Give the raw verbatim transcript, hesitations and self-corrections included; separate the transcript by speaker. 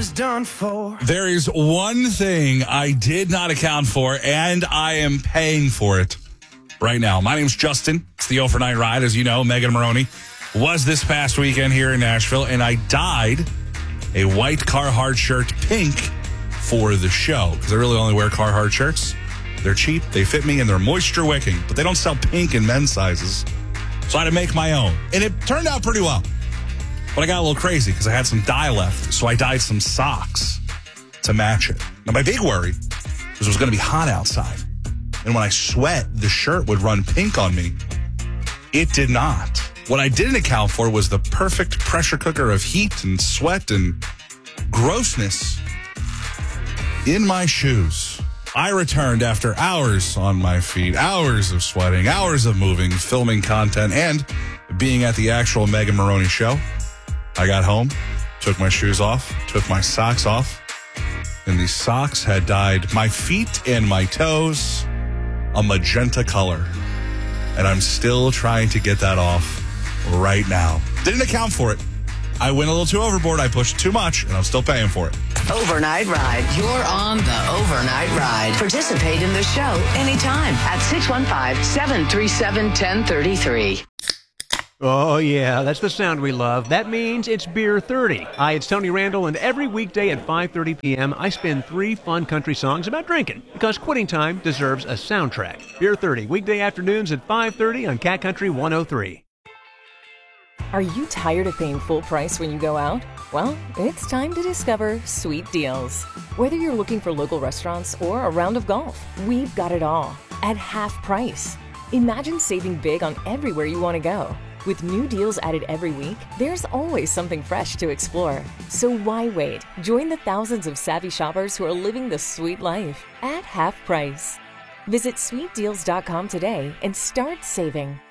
Speaker 1: was done for.
Speaker 2: There is one thing I did not account for, and I am paying for it right now. My name's Justin. It's the Overnight Ride. As you know, Megan Maroney was this past weekend here in Nashville, and I dyed a white Carhartt shirt pink for the show, because I really only wear Carhartt shirts. They're cheap, they fit me, and they're moisture wicking, but they don't sell pink in men's sizes. So I had to make my own, and it turned out pretty well. But I got a little crazy because I had some dye left, so I dyed some socks to match it. Now, my big worry was it was going to be hot outside, and when I sweat, the shirt would run pink on me. It did not. What I didn't account for was the perfect pressure cooker of heat and sweat and grossness in my shoes. I returned after hours on my feet, hours of sweating, hours of moving, filming content, and being at the actual Megan Maroney show. I got home, took my shoes off, took my socks off, and these socks had dyed my feet and my toes a magenta color. And I'm still trying to get that off right now. Didn't account for it. I went a little too overboard. I pushed too much, and I'm still paying for it.
Speaker 3: Overnight Ride. You're on the Overnight Ride. Participate in the show anytime at six one five, seven three seven, one zero three three.
Speaker 4: Oh, yeah, that's the sound we love. That means it's Beer thirty. Hi, it's Tony Randall, and every weekday at five thirty p.m., I spin three fun country songs about drinking, because quitting time deserves a soundtrack. Beer thirty, weekday afternoons at five thirty on Cat Country one oh three.
Speaker 5: Are you tired of paying full price when you go out? Well, it's time to discover Sweet Deals. Whether you're looking for local restaurants or a round of golf, we've got it all at half price. Imagine saving big on everywhere you want to go. With new deals added every week, there's always something fresh to explore. So why wait? Join the thousands of savvy shoppers who are living the sweet life at half price. Visit sweet deals dot com today and start saving.